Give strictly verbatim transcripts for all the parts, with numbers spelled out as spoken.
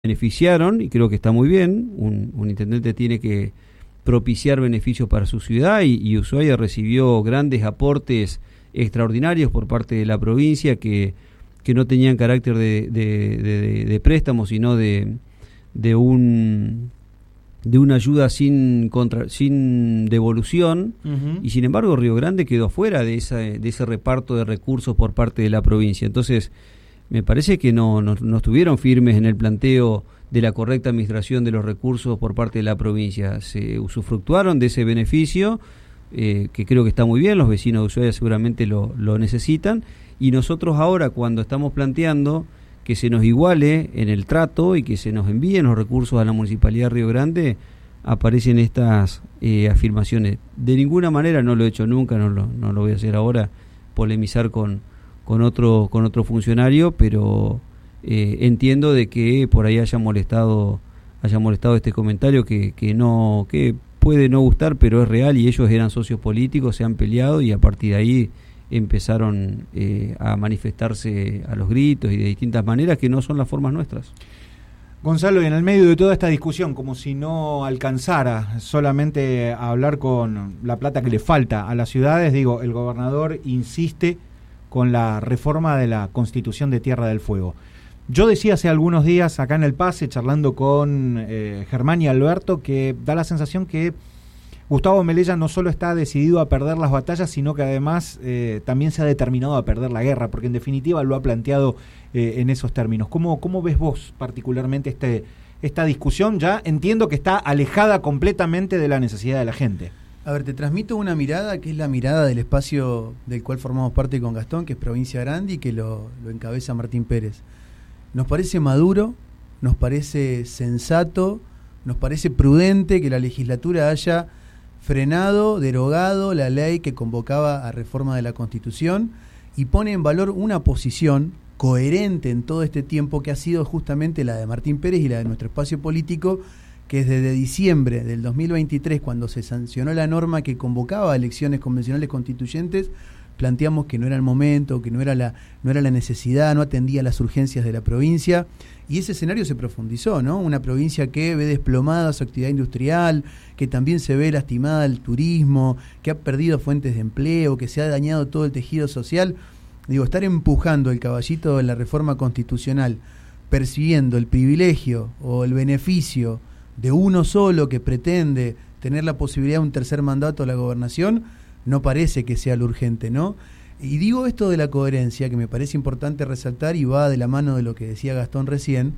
beneficiaron, y creo que está muy bien. Un, un intendente tiene que propiciar beneficios para su ciudad, y, y Ushuaia recibió grandes aportes extraordinarios por parte de la provincia que, que no tenían carácter de, de, de, de préstamo, sino de, de un de una ayuda sin contra, sin devolución, uh-huh. Y sin embargo Río Grande quedó fuera de esa, de ese reparto de recursos por parte de la provincia. Entonces me parece que no, no, no estuvieron firmes en el planteo de la correcta administración de los recursos por parte de la provincia. Se usufructuaron de ese beneficio, eh, que creo que está muy bien, los vecinos de Ushuaia seguramente lo, lo necesitan, y nosotros ahora, cuando estamos planteando que se nos iguale en el trato y que se nos envíen los recursos a la Municipalidad de Río Grande, aparecen estas eh, afirmaciones. De ninguna manera, no lo he hecho nunca, no lo, no lo voy a hacer ahora, polemizar con, con otro con otro funcionario, pero eh, entiendo de que por ahí haya molestado haya molestado este comentario que, que no que puede no gustar, pero es real, y ellos eran socios políticos, se han peleado y a partir de ahí empezaron eh, a manifestarse a los gritos y de distintas maneras que no son las formas nuestras. Gonzalo, y en el medio de toda esta discusión, como si no alcanzara solamente a hablar con la plata que le falta a las ciudades, digo, el gobernador insiste con la reforma de la Constitución de Tierra del Fuego. Yo decía hace algunos días acá en El Pase, charlando con eh, Germán y Alberto, que da la sensación que Gustavo Melella no solo está decidido a perder las batallas, sino que además eh, también se ha determinado a perder la guerra, porque en definitiva lo ha planteado eh, en esos términos. ¿Cómo, cómo ves vos particularmente este, esta discusión? Ya entiendo que está alejada completamente de la necesidad de la gente. A ver, te transmito una mirada que es la mirada del espacio del cual formamos parte con Gastón, que es Provincia Grande y que lo, lo encabeza Martín Pérez. Nos parece maduro, nos parece sensato, nos parece prudente que la legislatura haya frenado, derogado la ley que convocaba a reforma de la Constitución y pone en valor una posición coherente en todo este tiempo que ha sido justamente la de Martín Pérez y la de nuestro espacio político, que es desde diciembre del dos mil veintitrés, cuando se sancionó la norma que convocaba a elecciones convencionales constituyentes, planteamos que no era el momento, que no era la, no era la necesidad, no atendía las urgencias de la provincia, y ese escenario se profundizó, ¿no? Una provincia que ve desplomada su actividad industrial, que también se ve lastimada el turismo, que ha perdido fuentes de empleo, que se ha dañado todo el tejido social. Digo, estar empujando el caballito de la reforma constitucional, persiguiendo el privilegio o el beneficio de uno solo que pretende tener la posibilidad de un tercer mandato a la gobernación, no parece que sea lo urgente, ¿no? Y digo esto de la coherencia, que me parece importante resaltar y va de la mano de lo que decía Gastón recién,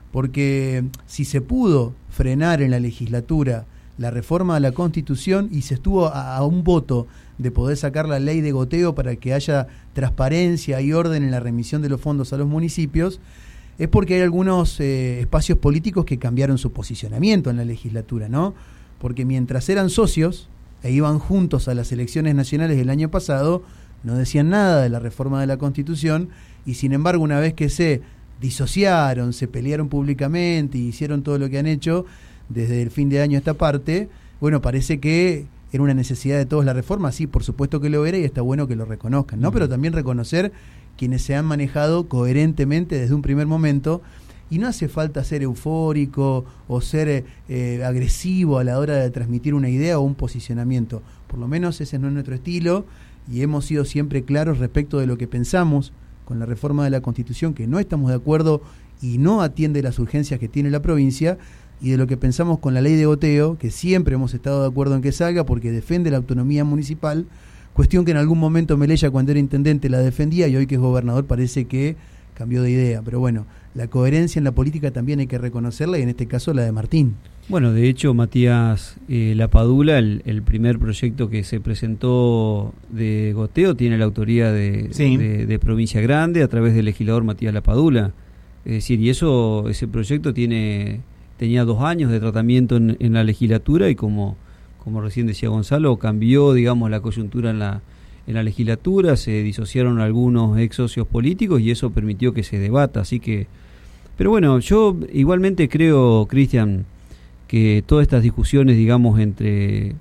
porque si se pudo frenar en la legislatura la reforma de la Constitución y se estuvo a, a un voto de poder sacar la ley de goteo para que haya transparencia y orden en la remisión de los fondos a los municipios, es porque hay algunos eh, espacios políticos que cambiaron su posicionamiento en la legislatura, ¿no? Porque mientras eran socios e iban juntos a las elecciones nacionales del año pasado, no decían nada de la reforma de la Constitución, y sin embargo una vez que se disociaron, se pelearon públicamente y hicieron todo lo que han hecho desde el fin de año a esta parte, bueno, parece que era una necesidad de todos la reforma. Sí, por supuesto que lo era y está bueno que lo reconozcan, ¿no? Pero también reconocer quienes se han manejado coherentemente desde un primer momento, y no hace falta ser eufórico o ser eh, agresivo a la hora de transmitir una idea o un posicionamiento. Por lo menos ese no es nuestro estilo, y hemos sido siempre claros respecto de lo que pensamos con la reforma de la Constitución, que no estamos de acuerdo y no atiende las urgencias que tiene la provincia, y de lo que pensamos con la ley de goteo, que siempre hemos estado de acuerdo en que salga porque defiende la autonomía municipal, cuestión que en algún momento Melella, cuando era intendente, la defendía, y hoy que es gobernador parece que cambió de idea. Pero bueno, la coherencia en la política también hay que reconocerla, y en este caso la de Martín. Bueno, de hecho, Matías eh, Lapadula, el, el primer proyecto que se presentó de goteo, tiene la autoría de, sí. de, de Provincia Grande a través del legislador Matías Lapadula. Es decir, y eso, ese proyecto tiene tenía dos años de tratamiento en, en la legislatura, y como, como recién decía Gonzalo, cambió, digamos, la coyuntura en la en la legislatura, se disociaron algunos ex socios políticos y eso permitió que se debata, así que... Pero bueno, yo igualmente creo, Cristian, que todas estas discusiones, digamos, entre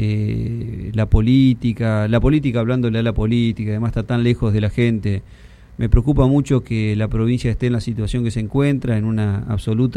eh, la política, la política hablándole a la política, además está tan lejos de la gente, Me preocupa mucho que la provincia esté en la situación que se encuentra, en una absoluta